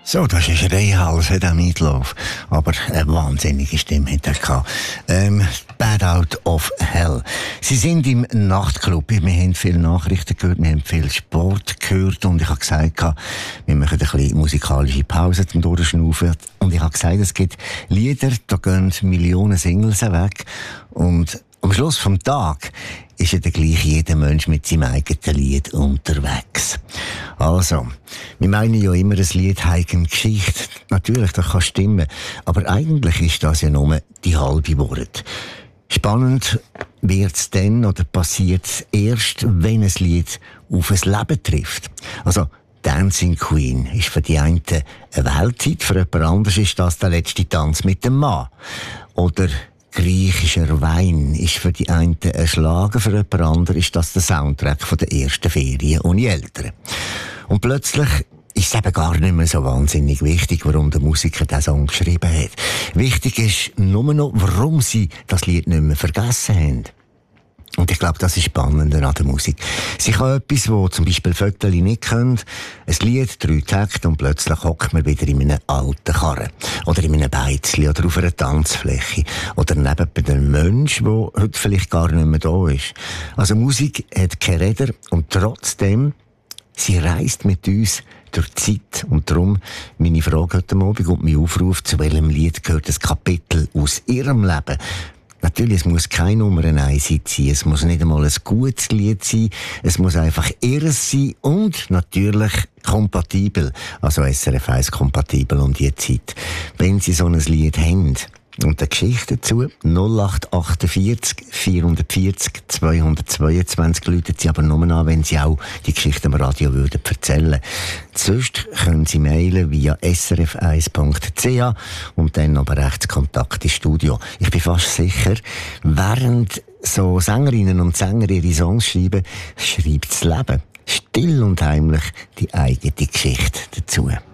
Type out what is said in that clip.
So, das ist ein Schreihals, hat auch Meatloaf. Aber eine wahnsinnige Stimme hat er gehabt. Bad Out of Hell. Sie sind im Nachtclub. Wir haben viele Nachrichten gehört, wir haben viel Sport gehört und ich habe gesagt, wir machen eine kleine musikalische Pause zum Durchschnaufen. Und ich habe gesagt, es gibt Lieder, da gehen Millionen Singles weg. Und am Schluss vom Tag ist ja gleich jeder Mensch mit seinem eigenen Lied unterwegs. Also, wir meinen ja immer, ein Lied hat eine Geschichte. Natürlich, das kann stimmen. Aber eigentlich ist das ja nur die halbe Wahrheit. Spannend wird's dann oder passiert's erst, wenn ein Lied auf ein Leben trifft. Also, Dancing Queen ist für die einen eine Weltzeit, für jemand anderes ist das der letzte Tanz mit dem Mann. Oder griechischer Wein ist für die einen ein Schlager, für jemand anderen ist das der Soundtrack von der ersten Ferien ohne Eltern. Und plötzlich ist es eben gar nicht mehr so wahnsinnig wichtig, warum der Musiker diesen Song geschrieben hat. Wichtig ist nur noch, warum sie das Lied nicht mehr vergessen haben. Und ich glaube, das ist spannender an der Musik. Sie kann etwas, wo zum Beispiel Vögel nicht können, ein Lied, 3 Takte und plötzlich hockt man wieder in einem alten Karren. Oder in einem Beizli oder auf einer Tanzfläche. Oder neben einem Menschen, der heute vielleicht gar nicht mehr da ist. Also Musik hat keine Räder und trotzdem, sie reist mit uns durch die Zeit. Und darum meine Frage heute Abend und mein Aufruf, zu welchem Lied gehört ein Kapitel aus ihrem Leben. Natürlich, es muss keine Nummer 1 sein, es muss nicht einmal ein gutes Lied sein, es muss einfach ihres sein und natürlich kompatibel, also SRF 1 kompatibel um die Zeit. Wenn Sie so ein Lied haben und eine Geschichte dazu, 0848 440 222, läuten Sie aber nur an, wenn Sie auch die Geschichte am Radio würden erzählen. Sonst können Sie mailen via srf1.ch und dann aber rechts Kontakt ins Studio. Ich bin fast sicher, während so Sängerinnen und Sänger ihre Songs schreiben, schreibt das Leben still und heimlich die eigene Geschichte dazu.